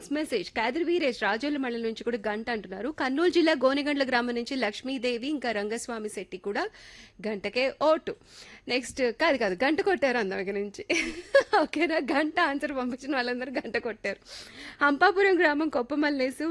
Next message Khadar Veeresh Razole మండలం నుంచి కూడా గంట అంటున్నారు. కర్నూలు జిల్లా గోనెగండ్ల గ్రామం నుంచి లక్ష్మీదేవి ఇంకా రంగస్వామి శెట్టి కూడా గంటకే ఓటు. నెక్స్ట్ కాదు కాదు గంట కొట్టారు అందరి నుంచి. ఓకేనా, గంట ఆన్సర్ పంపించిన వాళ్ళందరూ గంట కొట్టారు. హంపాపురం గ్రామం కొప్పమల్లేసు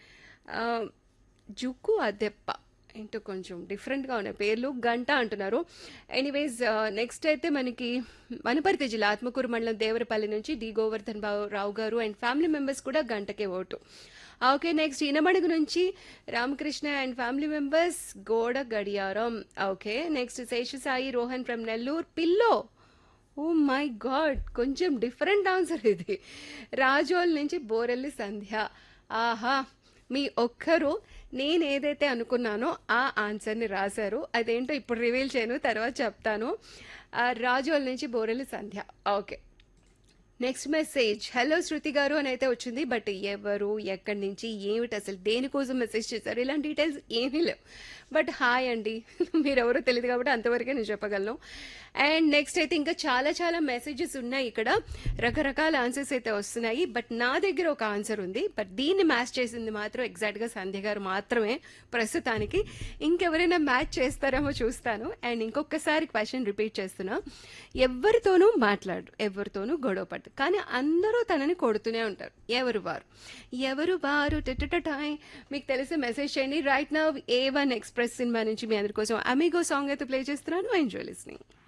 జుక్కు అదెప్ప ఏంటో కొంచెం డిఫరెంట్గా ఉన్నాయి పేర్లు, గంట అంటున్నారు. ఎనీవేస్ నెక్స్ట్ అయితే మనకి వనపర్తి జిల్లా ఆత్మకూరు మండలం దేవరపల్లి నుంచి డి గోవర్ధన్ రావు గారు అండ్ ఫ్యామిలీ మెంబర్స్ కూడా గంటకే ఓటు. ఓకే, నెక్స్ట్ ఇనమడుగు నుంచి రామకృష్ణ అండ్ ఫ్యామిలీ మెంబర్స్ గోడ గడియారం. Okay, next Seshasai Rohan from Nellore pillow. Oh my God, కొంచెం డిఫరెంట్ ఆన్సర్ ఇది. రాజోల్ నుంచి బోరెల్లి సంధ్య. ఆహా, మీ ఒక్కరు నేను ఏదైతే అనుకున్నానో ఆ ఆన్సర్ని రాశారు. అదేంటో ఇప్పుడు రివీల్ చేయను, తర్వాత చెప్తాను. రాజోల్ నుంచి బోరెల్లి సంధ్య. ఓకే, నెక్స్ట్ మెసేజ్ హలో శృతి గారు అని అయితే వచ్చింది. బట్ ఎవరు, ఎక్కడి నుంచి, ఏమిటి, అసలు దేనికోసం మెసేజ్ చేశారు, ఇలాంటి డీటెయిల్స్ ఏమీ లేవు. బట్ హాయ్ అండి, మీరెవరో తెలియదు కాబట్టి అంతవరకే నేను చెప్పగలను. అండ్ నెక్స్ట్ అయితే ఇంకా చాలా చాలా మెసేజెస్ ఉన్నాయి ఇక్కడ, రకరకాల ఆన్సర్స్ అయితే వస్తున్నాయి. బట్ నా దగ్గర ఒక ఆన్సర్ ఉంది, బట్ దీన్ని మ్యాచ్ చేసింది మాత్రం ఎగ్జాక్ట్గా సంధ్య గారు మాత్రమే ప్రస్తుతానికి. ఇంకెవరైనా మ్యాచ్ చేస్తారేమో చూస్తాను. అండ్ ఇంకొకసారి క్వశ్చన్ రిపీట్ చేస్తున్నా, ఎవరితోనూ మాట్లాడు, ఎవరితోనూ గొడవ పడ్డు, కానీ అందరూ తనని కొడుతూనే ఉంటారు. ఎవరు వారు టై. మీకు తెలిసే మెసేజ్ చేయండి. Right now A1 express cinema నుంచి మీ అందరి కోసం అమిగో సాంగ్ అయితే ప్లే చేస్తున్నాను. Enjoy listening.